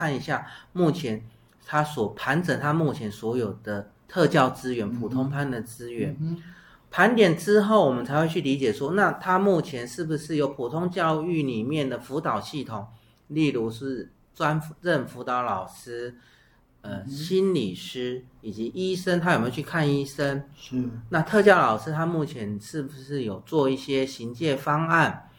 看一下目前他所盘整他目前所有的特教资源、普通班的资源。盘点之后，我们才会去理解说，那他目前是不是有普通教育里面的辅导系统，例如是专任辅导老师、心理师以及医生，他有没有去看医生？ 是。 那特教老师他目前是不是有做一些行介方案？